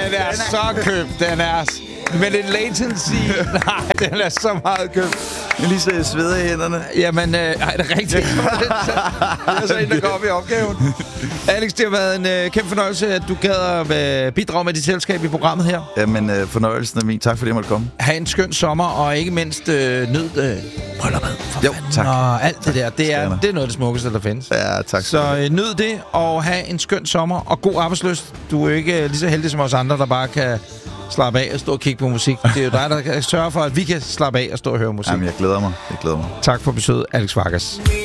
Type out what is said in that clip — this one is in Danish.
er så købt. Den er... Men en latency... Nej, den er så meget købt. Jeg lige så jeg sveder i hænderne. Jamen, er det rigtigt? Det er så en, der går op i opgaven. Alex, det har været en kæmpe fornøjelse, at du gad at bidrage med dit selskab i programmet her. Jamen, fornøjelsen er min. Tak fordi jeg måtte komme. Ha' en skøn sommer, og ikke mindst nyd brylluppet. Jo, tak. Og alt det der. Det er noget af det smukkeste, der findes. Ja, tak. Så nyd det, og have en skøn sommer, og god arbejdslyst. Du er ikke lige så heldig som os andre, der bare kan slappe af og stå og kigge på musik. Det er jo dig, der kan sørge for, at vi kan slappe af og stå og høre musik. Jamen, jeg glæder mig. Tak for besøget, Alex Vargas.